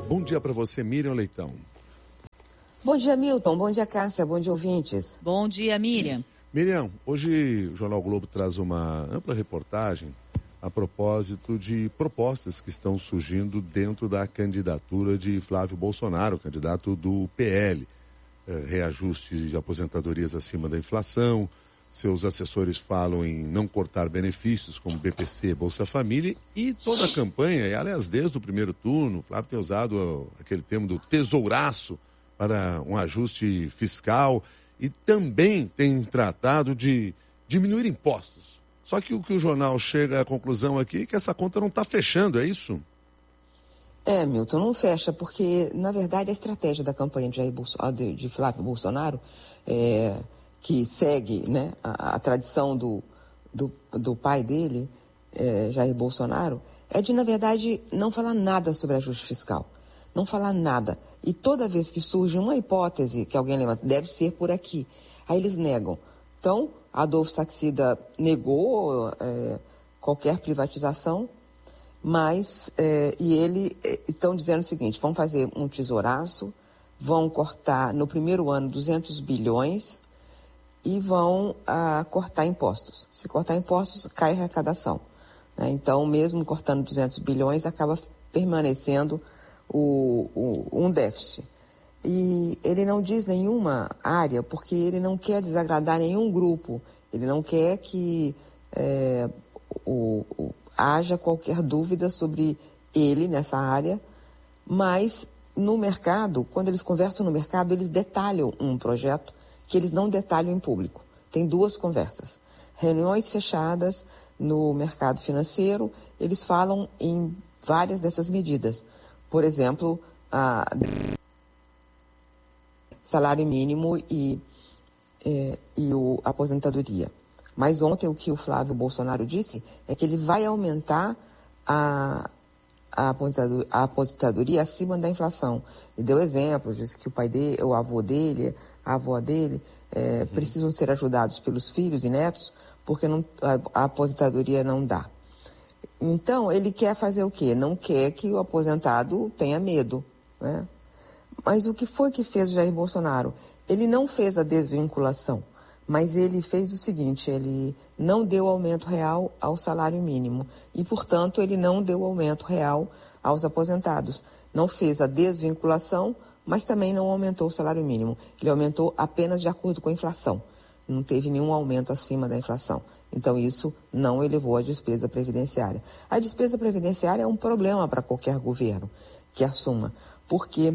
Bom dia para você, Miriam Leitão. Bom dia, Milton. Bom dia, Cássia. Bom dia, ouvintes. Bom dia, Miriam. Miriam, hoje o Jornal Globo traz uma ampla reportagem a propósito de propostas que estão surgindo dentro da candidatura de Flávio Bolsonaro, candidato do PL. Reajuste de aposentadorias acima da inflação. Seus assessores falam em não cortar benefícios como BPC, Bolsa Família, e toda a campanha, e aliás, desde o primeiro turno, o Flávio tem usado aquele termo do tesouraço para um ajuste fiscal e também tem tratado de diminuir impostos. Só que o que o jornal chega à conclusão aqui é que essa conta não está fechando, é isso? Milton, não fecha, porque, na verdade, a estratégia da campanha de Flávio Bolsonaro que segue, né, a tradição do pai dele, Jair Bolsonaro, é de, na verdade, não falar nada sobre ajuste fiscal. Não falar nada. E toda vez que surge uma hipótese que alguém levanta, deve ser por aqui, aí eles negam. Então, Adolfo Saxida negou qualquer privatização, mas, estão dizendo o seguinte, vão fazer um tesouraço, vão cortar no primeiro ano 200 bilhões, e vão cortar impostos. Se cortar impostos, cai a arrecadação, né? Então, mesmo cortando 200 bilhões, acaba permanecendo um déficit. E ele não diz nenhuma área, porque ele não quer desagradar nenhum grupo. Ele não quer que haja qualquer dúvida sobre ele nessa área, mas no mercado, quando eles conversam no mercado, eles detalham um projeto que eles não detalham em público. Tem duas conversas. Reuniões fechadas no mercado financeiro, eles falam em várias dessas medidas. Por exemplo, salário mínimo e a aposentadoria. Mas ontem o que o Flávio Bolsonaro disse é que ele vai aumentar a aposentadoria acima da inflação. E deu exemplos, disse que o avô dele, a avó dele, precisam ser ajudados pelos filhos e netos, porque a aposentadoria não dá. Então, ele quer fazer o quê? Não quer que o aposentado tenha medo, né? Mas o que foi que fez o Jair Bolsonaro? Ele não fez a desvinculação, mas ele fez o seguinte, ele não deu aumento real ao salário mínimo e, portanto, ele não deu aumento real aos aposentados. Não fez a desvinculação, mas também não aumentou o salário mínimo. Ele aumentou apenas de acordo com a inflação. Não teve nenhum aumento acima da inflação. Então, isso não elevou a despesa previdenciária. A despesa previdenciária é um problema para qualquer governo que assuma, porque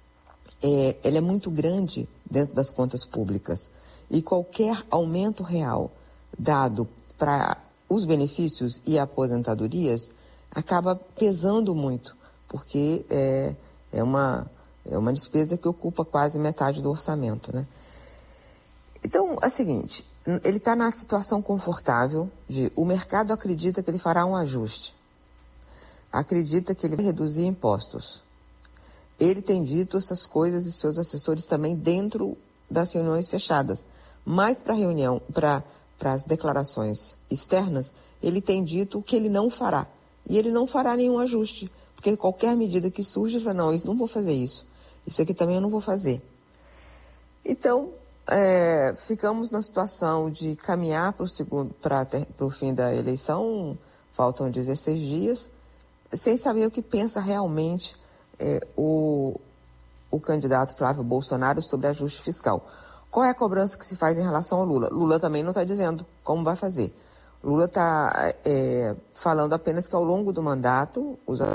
ela é muito grande dentro das contas públicas. E qualquer aumento real dado para os benefícios e aposentadorias acaba pesando muito, porque é uma despesa que ocupa quase metade do orçamento, né? Então, é o seguinte, ele está na situação confortável de o mercado acredita que ele fará um ajuste, acredita que ele vai reduzir impostos. Ele tem dito essas coisas e seus assessores também dentro das reuniões fechadas, mas para as declarações externas, ele tem dito que ele não fará. E ele não fará nenhum ajuste, porque qualquer medida que surge, ele fala, não, isso não vou fazer isso. Isso aqui também eu não vou fazer. Então, ficamos na situação de caminhar para o fim da eleição, faltam 16 dias, sem saber o que pensa realmente o candidato Flávio Bolsonaro sobre ajuste fiscal. Qual é a cobrança que se faz em relação ao Lula? Lula também não está dizendo como vai fazer. Lula está falando apenas que ao longo do mandato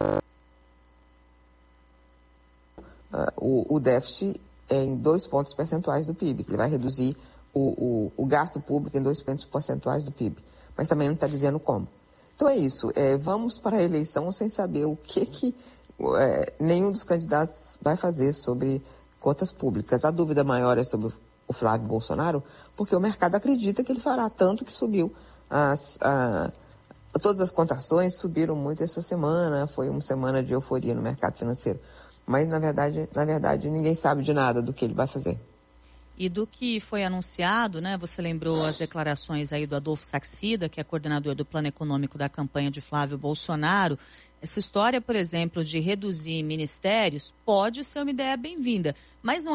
o déficit em 2 pontos percentuais do PIB, que ele vai reduzir o gasto público em 2 pontos percentuais do PIB. Mas também não está dizendo como. Então é isso, vamos para a eleição sem saber o que nenhum dos candidatos vai fazer sobre contas públicas. A dúvida maior é sobre o Flávio Bolsonaro, porque o mercado acredita que ele fará, tanto que subiu. Todas as cotações subiram muito essa semana, foi uma semana de euforia no mercado financeiro. Mas, na verdade, ninguém sabe de nada do que ele vai fazer. E do que foi anunciado, né? Você lembrou as declarações aí do Adolfo Saxida, que é coordenador do Plano Econômico da campanha de Flávio Bolsonaro. Essa história, por exemplo, de reduzir ministérios pode ser uma ideia bem-vinda, mas não